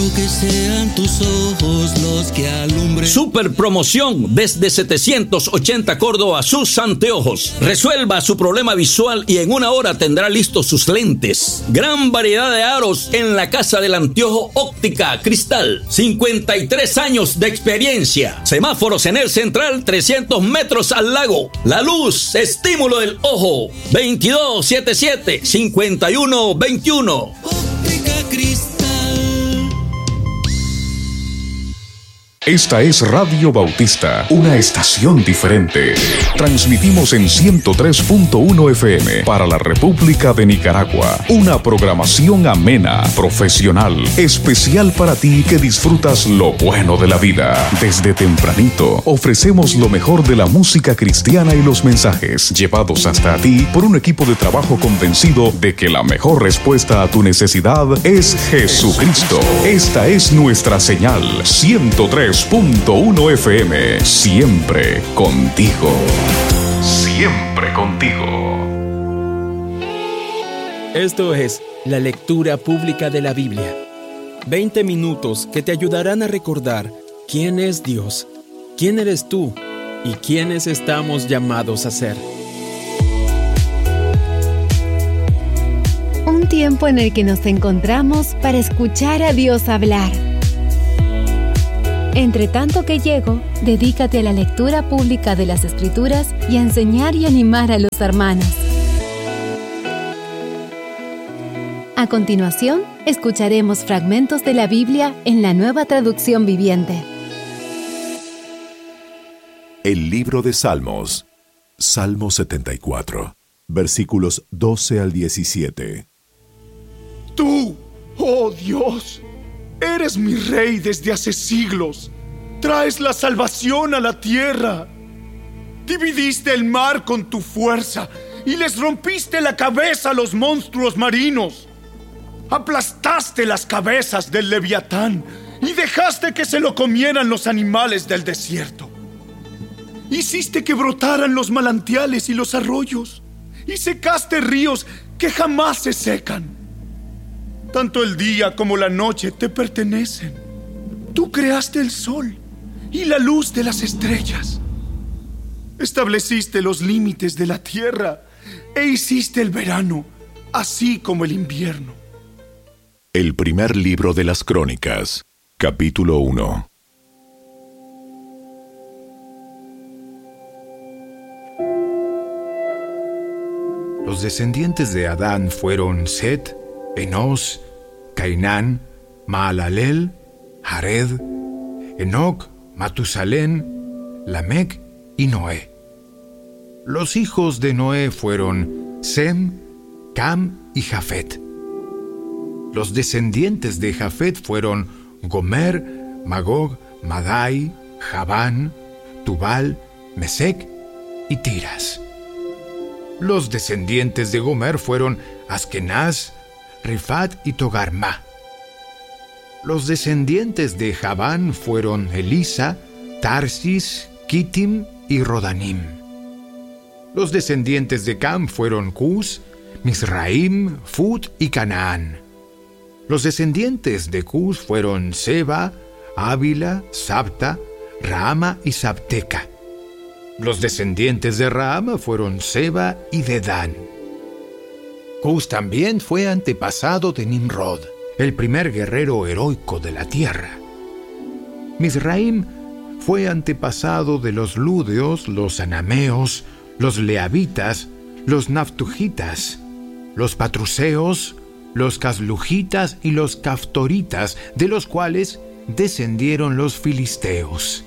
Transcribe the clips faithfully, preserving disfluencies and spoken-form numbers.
que sean tus ojos los que alumbren. Super promoción desde setecientos ochenta Córdoba, sus anteojos. Resuelva su problema visual y en una hora tendrá listos sus lentes. Gran variedad de aros en la Casa del Anteojo Óptica Cristal. cincuenta y tres años de experiencia. Semáforos en el central, trescientos metros al lago. La luz, estímulo del ojo. veintidós setenta y siete, cincuenta y uno veintiuno. Óptica Cristal. Esta es Radio Bautista, una estación diferente. Transmitimos en ciento tres punto uno F M para la República de Nicaragua. Una programación amena, profesional, especial para ti que disfrutas lo bueno de la vida. Desde tempranito ofrecemos lo mejor de la música cristiana y los mensajes llevados hasta ti por un equipo de trabajo convencido de que la mejor respuesta a tu necesidad es Jesucristo. Esta es nuestra señal, ciento tres punto uno F M, siempre contigo. Siempre contigo. Esto es la lectura pública de la Biblia. veinte minutos que te ayudarán a recordar quién es Dios, quién eres tú y quiénes estamos llamados a ser. Un tiempo en el que nos encontramos para escuchar a Dios hablar. Entre tanto que llego, dedícate a la lectura pública de las Escrituras y a enseñar y animar a los hermanos. A continuación, escucharemos fragmentos de la Biblia en la Nueva Traducción Viviente. El libro de Salmos, Salmo setenta y cuatro, versículos doce al diecisiete. Tú, oh Dios, eres mi rey desde hace siglos. Traes la salvación a la tierra. Dividiste el mar con tu fuerza y les rompiste la cabeza a los monstruos marinos. Aplastaste las cabezas del Leviatán y dejaste que se lo comieran los animales del desierto. Hiciste que brotaran los manantiales y los arroyos y secaste ríos que jamás se secan. Tanto el día como la noche te pertenecen. Tú creaste el sol y la luz de las estrellas. Estableciste los límites de la tierra e hiciste el verano, así como el invierno. El primer libro de las Crónicas, capítulo uno. Los descendientes de Adán fueron Set, Enos, Cainán, Maalalel, Jared, Enoc, Matusalén, Lamec y Noé. Los hijos de Noé fueron Sem, Cam y Jafet. Los descendientes de Jafet fueron Gomer, Magog, Madai, Javán, Tubal, Mesec y Tiras. Los descendientes de Gomer fueron Askenaz, Rifat y Togarma. Los descendientes de Javán fueron Elisa, Tarsis, Kittim y Rodanim. Los descendientes de Cam fueron Cus, Misraim, Fut y Canaán. Los descendientes de Cus fueron Seba, Ávila, Sabta, Raama y Sabteca. Los descendientes de Raama fueron Seba y Dedán. Cus también fue antepasado de Nimrod, el primer guerrero heroico de la tierra. Misraim fue antepasado de los Ludeos, los Anameos, los Leabitas, los Naftujitas, los Patruseos, los Caslujitas y los Caftoritas, de los cuales descendieron los Filisteos.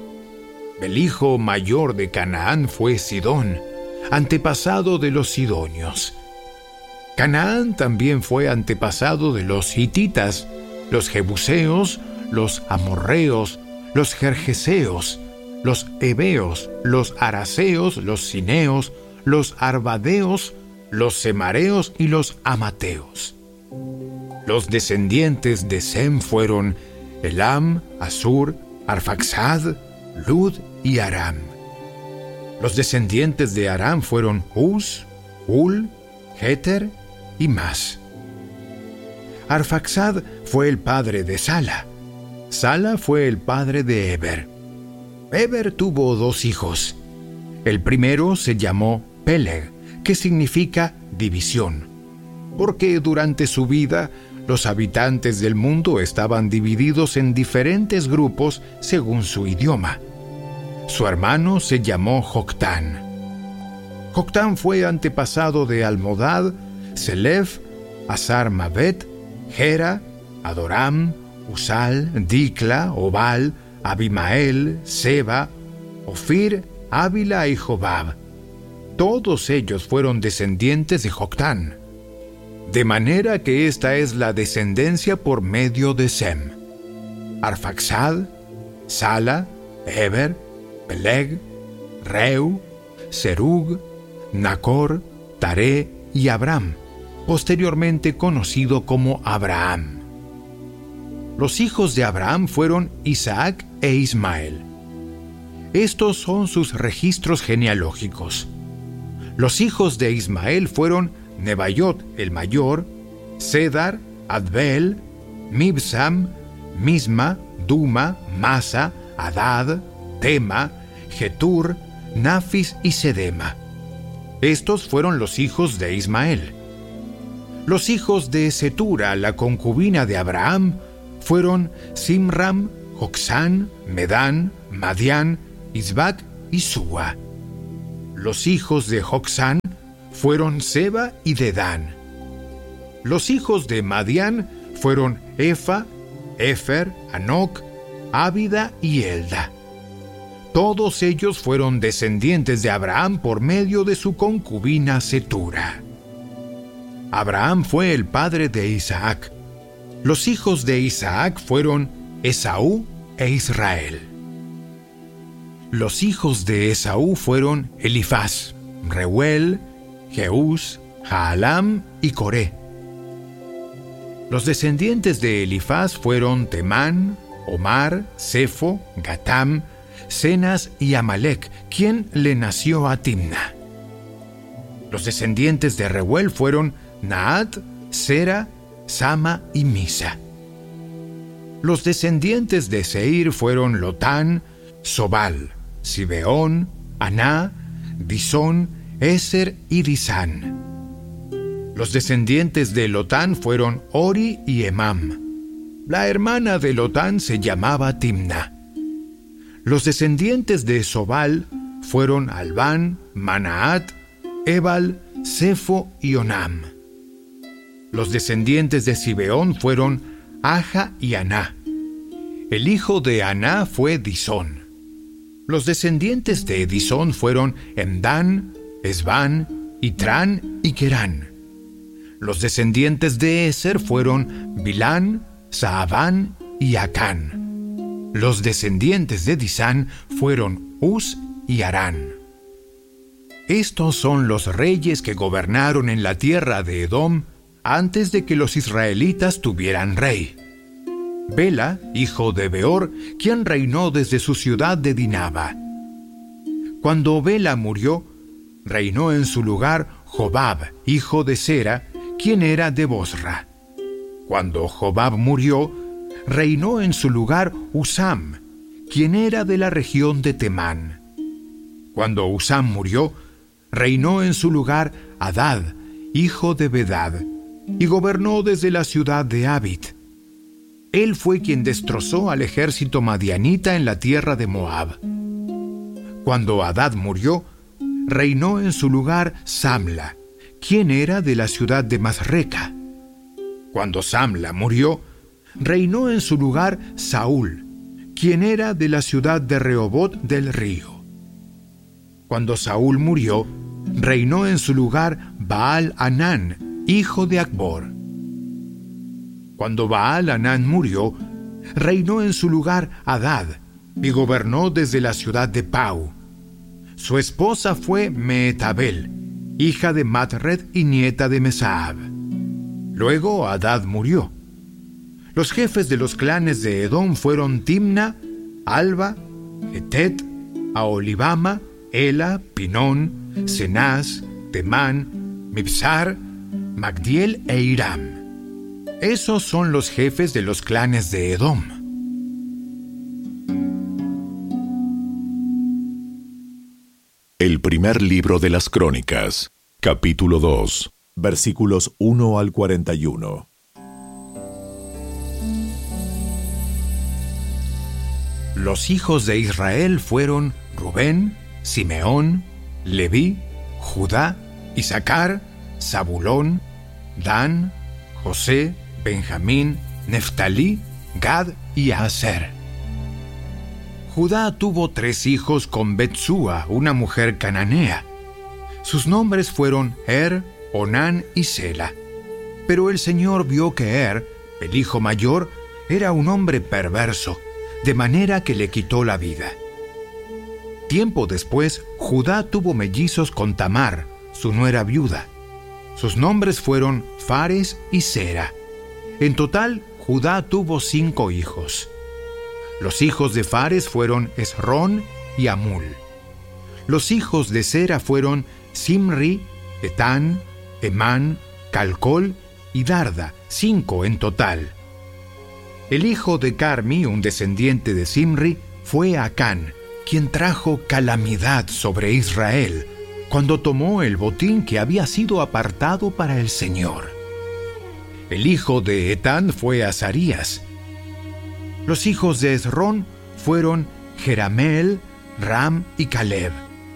El hijo mayor de Canaán fue Sidón, antepasado de los Sidonios. Canaán también fue antepasado de los hititas, los jebuseos, los amorreos, los gergeseos, los heveos, los araseos, los cineos, los arvadeos, los semareos y los amateos. Los descendientes de Sem fueron Elam, Asur, Arfaxad, Lud y Aram. Los descendientes de Aram fueron Uz, Hul, Heter y Mas. Arfaxad fue el padre de Sala. Sala fue el padre de Eber. Eber tuvo dos hijos. El primero se llamó Peleg, que significa división, porque durante su vida los habitantes del mundo estaban divididos en diferentes grupos según su idioma. Su hermano se llamó Joctán. Joctán fue antepasado de Almodad, Selef, Asar-Mavet, Gera, Adoram, Usal, Dicla, Obal, Abimael, Seba, Ofir, Ávila y Jobab. Todos ellos fueron descendientes de Joctán. De manera que esta es la descendencia por medio de Sem: Arfaxad, Sala, Eber, Peleg, Reu, Serug, Nacor, Taré y Abram, posteriormente conocido como Abraham. Los hijos de Abraham fueron Isaac e Ismael. Estos son sus registros genealógicos. Los hijos de Ismael fueron Nebaiot el mayor, Cedar, Adbel, Mibsam, Misma, Duma, Masa, Adad, Tema, Getur, Nafis y Sedema. Estos fueron los hijos de Ismael. Los hijos de Setura, la concubina de Abraham, fueron Simram, Joxán, Medán, Madián, Isbac y Súa. Los hijos de Joxán fueron Seba y Dedán. Los hijos de Madián fueron Efa, Efer, Anoc, Ábida y Elda. Todos ellos fueron descendientes de Abraham por medio de su concubina Setura. Abraham fue el padre de Isaac. Los hijos de Isaac fueron Esaú e Israel. Los hijos de Esaú fueron Elifaz, Reuel, Jeús, Jaalam y Coré. Los descendientes de Elifaz fueron Temán, Omar, Sefo, Gatam, Cenas y Amalek, quien le nació a Timna. Los descendientes de Reuel fueron Naat, Sera, Sama y Misa. Los descendientes de Seir fueron Lotán, Sobal, Sibeón, Aná, Disón, Eser y Disán. Los descendientes de Lotán fueron Ori y Emam. La hermana de Lotán se llamaba Timna. Los descendientes de Sobal fueron Albán, Manaat, Ebal, Sefo y Onam. Los descendientes de Sibeón fueron Aja y Aná. El hijo de Aná fue Disón. Los descendientes de Disón fueron Emdán, Esbán, Itrán y Querán. Los descendientes de Eser fueron Bilán, Saabán y Acán. Los descendientes de Disán fueron Uz y Arán. Estos son los reyes que gobernaron en la tierra de Edom antes de que los israelitas tuvieran rey. Bela, hijo de Beor, quien reinó desde su ciudad de Dinaba. Cuando Bela murió, reinó en su lugar Jobab, hijo de Sera, quien era de Bosra. Cuando Jobab murió, reinó en su lugar Usam, quien era de la región de Temán. Cuando Usam murió, reinó en su lugar Hadad, hijo de Bedad, y gobernó desde la ciudad de Abit. Él fue quien destrozó al ejército madianita en la tierra de Moab. Cuando Hadad murió, reinó en su lugar Samla, quien era de la ciudad de Masreca. Cuando Samla murió, reinó en su lugar Saúl, quien era de la ciudad de Rehobot del río. Cuando Saúl murió, reinó en su lugar Baal-Hanán, hijo de Acbor. Cuando Baal-Hanán murió, reinó en su lugar Hadad, y gobernó desde la ciudad de Pau. Su esposa fue Meetabel, hija de Matred y nieta de Mesaab. Luego Hadad murió. Los jefes de los clanes de Edom fueron Timna, Alba, Etet, Aholibama, Ela, Pinón, Cenaz, Temán, Mibsar, Magdiel e Iram. Esos son los jefes de los clanes de Edom. El primer libro de las Crónicas, capítulo dos, versículos uno al cuarenta y uno. Los hijos de Israel fueron Rubén, Simeón, Leví, Judá, Isaacar, Zabulón, Dan, José, Benjamín, Neftalí, Gad y Aser. Judá tuvo tres hijos con Betsúa, una mujer cananea. Sus nombres fueron Er, Onán y Sela. Pero el Señor vio que Er, el hijo mayor, era un hombre perverso, de manera que le quitó la vida. Tiempo después, Judá tuvo mellizos con Tamar, su nuera viuda. Sus nombres fueron Fares y Sera. En total, Judá tuvo cinco hijos. Los hijos de Fares fueron Esrón y Amul. Los hijos de Sera fueron Simri, Etán, Emán, Calcol y Darda, cinco en total. El hijo de Carmi, un descendiente de Simri, fue Acán, quien trajo calamidad sobre Israel, cuando tomó el botín que había sido apartado para el Señor. El hijo de Etán fue Azarías. Los hijos de Esrón fueron Jerameel, Ram y Caleb.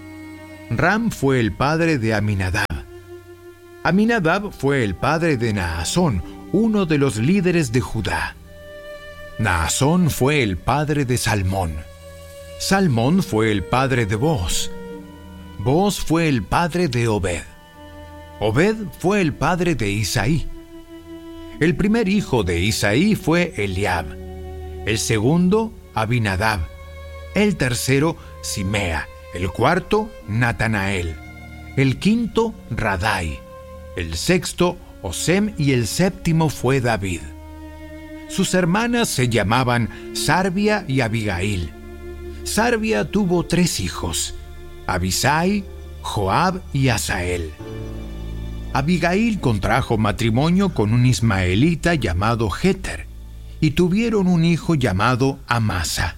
Ram fue el padre de Aminadab. Aminadab fue el padre de Naasón, uno de los líderes de Judá. Naasón fue el padre de Salmón. Salmón fue el padre de Boz. Boz fue el padre de Obed. Obed fue el padre de Isaí. El primer hijo de Isaí fue Eliab. El segundo, Abinadab. El tercero, Simea. El cuarto, Natanael. El quinto, Radai. El sexto, Osem, y el séptimo fue David. Sus hermanas se llamaban Sarbia y Abigail. Sarbia tuvo tres hijos, Abisai, Joab y Asael. Abigail contrajo matrimonio con un ismaelita llamado Jeter, y tuvieron un hijo llamado Amasa.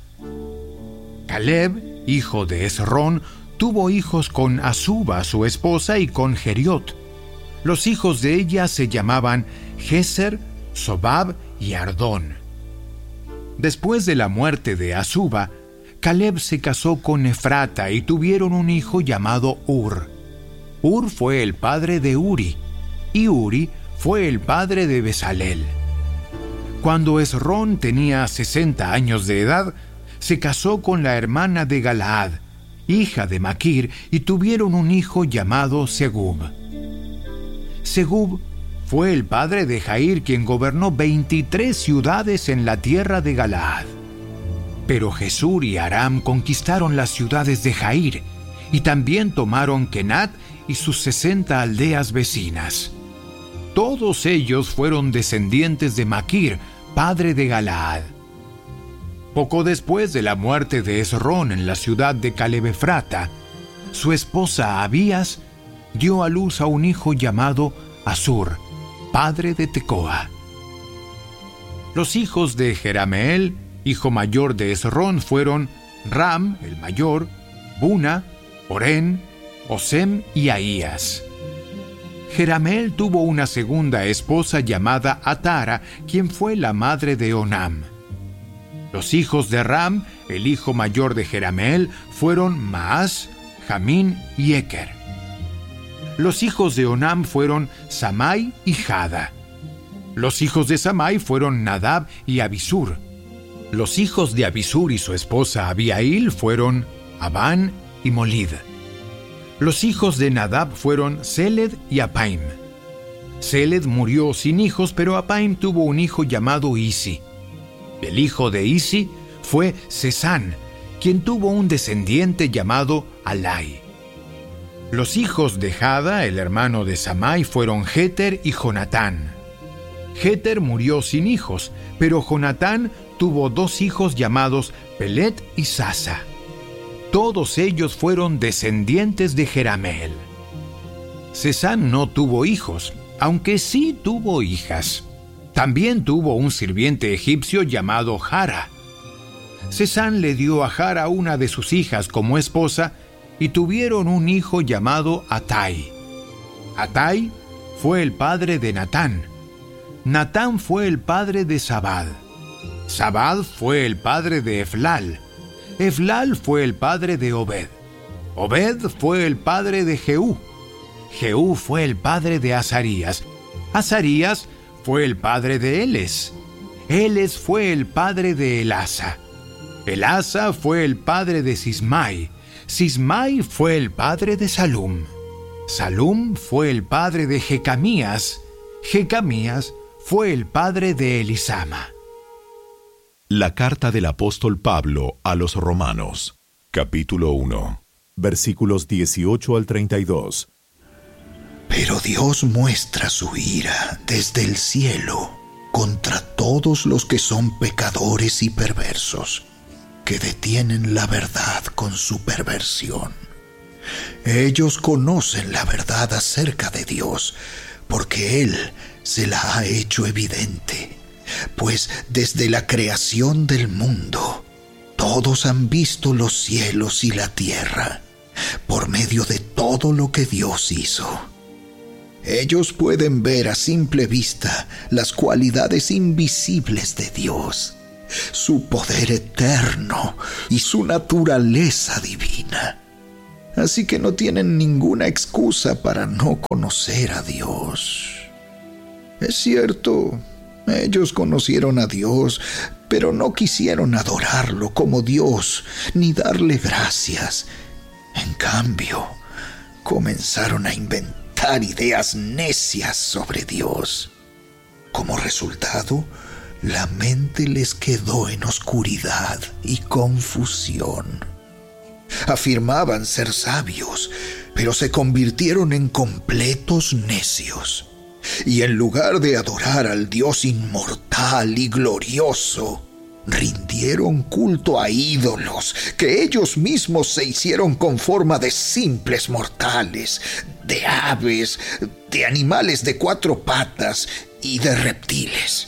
Caleb, hijo de Esrón, tuvo hijos con Azuba, su esposa, y con Geriot. Los hijos de ella se llamaban Geser, Sobab y Ardón. Después de la muerte de Azuba, Caleb se casó con Efrata y tuvieron un hijo llamado Ur. Ur fue el padre de Uri, y Uri fue el padre de Besaleel. Cuando Esrón tenía sesenta años de edad, se casó con la hermana de Galaad, hija de Maquir, y tuvieron un hijo llamado Segub. Segub fue el padre de Jair, quien gobernó veintitrés ciudades en la tierra de Galaad. Pero Jesur y Aram conquistaron las ciudades de Jair, y también tomaron Kenat y sus sesenta aldeas vecinas. Todos ellos fueron descendientes de Maquir, padre de Galaad. Poco después de la muerte de Esrón en la ciudad de Caleb-Efrata, su esposa Abías dio a luz a un hijo llamado Asur, padre de Tecoa. Los hijos de Jerameel, hijo mayor de Esrón, fueron Ram, el mayor, Buna, Orén, Osem y Ahías. Jerameel tuvo una segunda esposa llamada Atara, quien fue la madre de Onam. Los hijos de Ram, el hijo mayor de Jerameel, fueron Maas, Jamín y Eker. Los hijos de Onam fueron Samai y Jada. Los hijos de Samai fueron Nadab y Abisur. Los hijos de Abisur y su esposa Abiail fueron Abán y Molid. Los hijos de Nadab fueron Seled y Apaim. Seled murió sin hijos, pero Apaim tuvo un hijo llamado Isi. El hijo de Isi fue Sesán, quien tuvo un descendiente llamado Alai. Los hijos de Jada, el hermano de Samai, fueron Jeter y Jonatán. Jeter murió sin hijos, pero Jonatán tuvo dos hijos llamados Pelet y Sasa. Todos ellos fueron descendientes de Jerameel. Sesán no tuvo hijos, aunque sí tuvo hijas. También tuvo un sirviente egipcio llamado Jara. Sesán le dio a Jara una de sus hijas como esposa y tuvieron un hijo llamado Atai. Atai fue el padre de Natán. Natán fue el padre de Zabad. Zabad fue el padre de Eflal. Eflal fue el padre de Obed. Obed fue el padre de Jehú. Jehú fue el padre de Azarías. Azarías fue el padre de Eles. Eles fue el padre de Elasa. Elasa fue el padre de Sismai. Sismai fue el padre de Salum. Salum fue el padre de Jecamías. Jecamías fue el padre de Elisama. La carta del apóstol Pablo a los Romanos, capítulo uno, versículos dieciocho al treinta y dos. Pero Dios muestra su ira desde el cielo contra todos los que son pecadores y perversos, que detienen la verdad con su perversión. Ellos conocen la verdad acerca de Dios, porque Él se la ha hecho evidente, pues desde la creación del mundo, todos han visto los cielos y la tierra, por medio de todo lo que Dios hizo. Ellos pueden ver a simple vista las cualidades invisibles de Dios, su poder eterno y su naturaleza divina. Así que no tienen ninguna excusa para no conocer a Dios. Es cierto, ellos conocieron a Dios, pero no quisieron adorarlo como Dios ni darle gracias. En cambio, comenzaron a inventar ideas necias sobre Dios. Como resultado, la mente les quedó en oscuridad y confusión. Afirmaban ser sabios, pero se convirtieron en completos necios. Y en lugar de adorar al Dios inmortal y glorioso, rindieron culto a ídolos que ellos mismos se hicieron con forma de simples mortales, de aves, de animales de cuatro patas y de reptiles.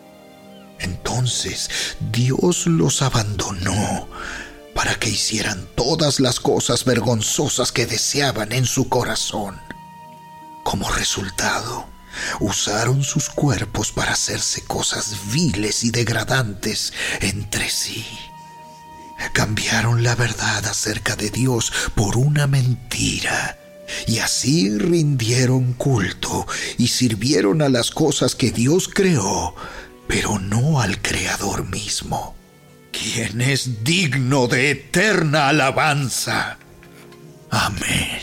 Entonces Dios los abandonó para que hicieran todas las cosas vergonzosas que deseaban en su corazón. Como resultado, usaron sus cuerpos para hacerse cosas viles y degradantes entre sí. Cambiaron la verdad acerca de Dios por una mentira, y así rindieron culto y sirvieron a las cosas que Dios creó, pero no al Creador mismo, quien es digno de eterna alabanza. Amén.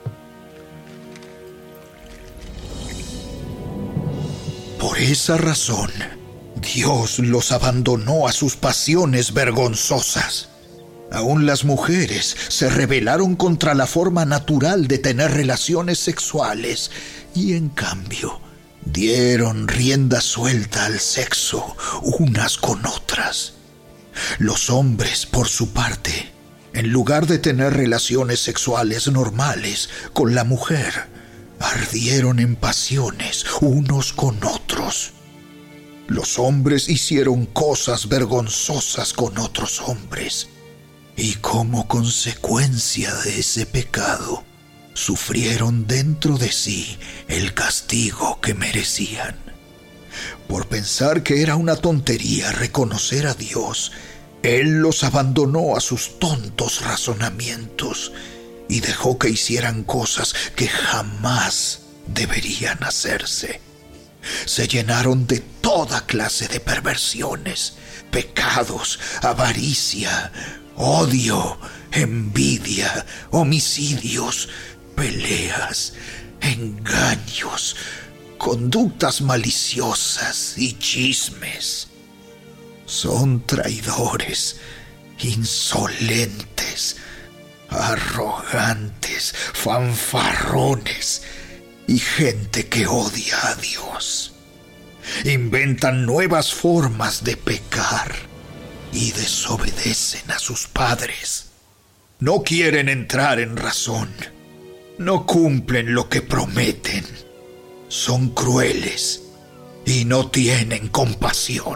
Por esa razón, Dios los abandonó a sus pasiones vergonzosas. Aún las mujeres se rebelaron contra la forma natural de tener relaciones sexuales y, en cambio, dieron rienda suelta al sexo unas con otras. Los hombres, por su parte, en lugar de tener relaciones sexuales normales con la mujer, ardieron en pasiones unos con otros. Los hombres hicieron cosas vergonzosas con otros hombres, y como consecuencia de ese pecado, sufrieron dentro de sí el castigo que merecían. Por pensar que era una tontería reconocer a Dios, Él los abandonó a sus tontos razonamientos y dejó que hicieran cosas que jamás deberían hacerse. Se llenaron de toda clase de perversiones, pecados, avaricia, odio, envidia, homicidios, peleas, engaños, conductas maliciosas y chismes. Son traidores, insolentes, arrogantes, fanfarrones y gente que odia a Dios. Inventan nuevas formas de pecar y desobedecen a sus padres. No quieren entrar en razón. No cumplen lo que prometen. Son crueles y no tienen compasión.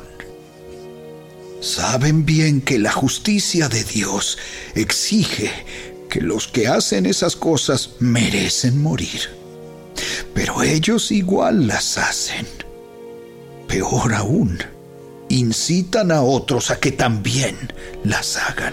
Saben bien que la justicia de Dios exige que los que hacen esas cosas merecen morir. Pero ellos igual las hacen. Peor aún, incitan a otros a que también las hagan.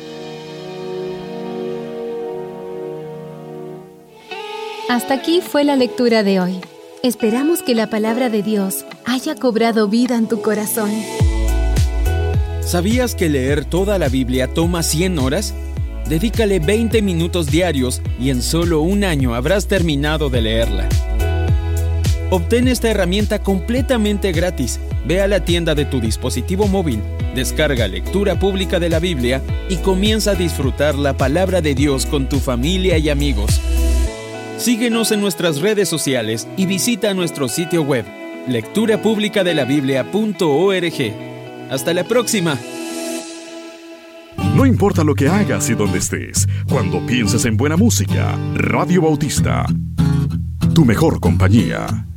Hasta aquí fue la lectura de hoy. Esperamos que la palabra de Dios haya cobrado vida en tu corazón. ¿Sabías que leer toda la Biblia toma cien horas? Dedícale veinte minutos diarios y en solo un año habrás terminado de leerla. Obtén esta herramienta completamente gratis. Ve a la tienda de tu dispositivo móvil, descarga Lectura Pública de la Biblia y comienza a disfrutar la palabra de Dios con tu familia y amigos. Síguenos en nuestras redes sociales y visita nuestro sitio web, lectura pública de la biblia punto org. ¡Hasta la próxima! No importa lo que hagas y dónde estés, cuando pienses en buena música, Radio Bautista, tu mejor compañía.